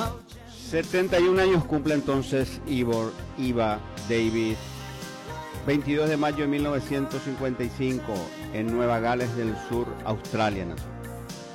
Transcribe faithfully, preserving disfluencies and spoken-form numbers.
setenta y un años cumple entonces Ivor, Iva Davis. veintidós de mayo de mil novecientos cincuenta y cinco en Nueva Gales del Sur, Australia nació.